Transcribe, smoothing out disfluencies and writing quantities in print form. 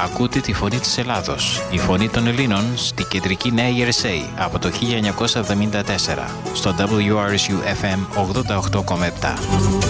Ακούτε τη φωνή της Ελλάδος, η φωνή των Ελλήνων στη κεντρική Νέα Ιερσέη από το 1974 στο WRSU FM 88,7.